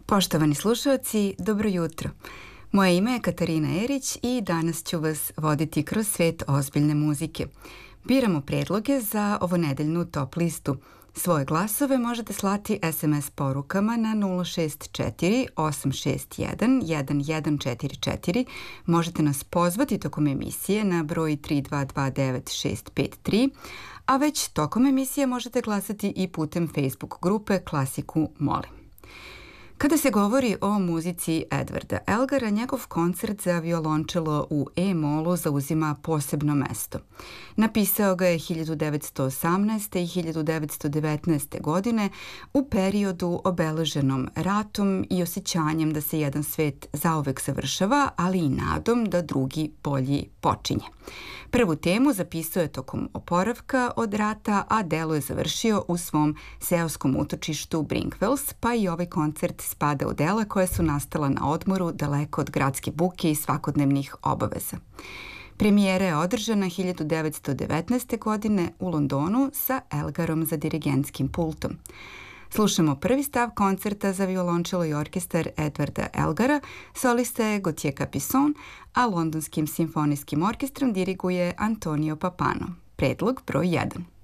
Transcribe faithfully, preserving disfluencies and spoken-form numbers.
Poštovani slušalci, dobro jutro. Moje ime je Katarina Erić i danas ću vas voditi kroz svet ozbiljne muzike. Biramo predloge za ovonedeljnu top listu. Svoje glasove možete slati es em es porukama na nula šest četiri osam šest jedan jedan jedan četiri četiri. Možete nas pozvati tokom emisije na broj tri dva dva devet šest pet tri, a već tokom emisije možete glasati i putem Facebook grupe Klasiku Molim. Kada se govori o muzici Edwarda Elgara, njegov koncert za violončelo u E-molu zauzima posebno mesto. Napisao ga je hiljadu devetsto osamnaeste. i hiljadu devetsto devetnaeste. godine u periodu obeleženom ratom i osjećanjem da se jedan svet zauvek završava, ali i nadom da drugi bolji počinje. Prvu temu zapisao je tokom oporavka od rata, a delo je završio u svom seoskom utočištu Brinkvells, pa i ovaj koncert spada u dela koja su nastala na odmoru daleko od gradske buke i svakodnevnih obaveza. Premijera je održana hiljadu devetsto devetnaeste. godine u Londonu sa Elgarom za dirigentskim pultom. Slušamo prvi stav koncerta za violončelo i orkestar Edwarda Elgara, solista je Gauthier Capuçon, a Londonskim simfonijskim orkestrom diriguje Antonio Papano. Predlog broj jedan.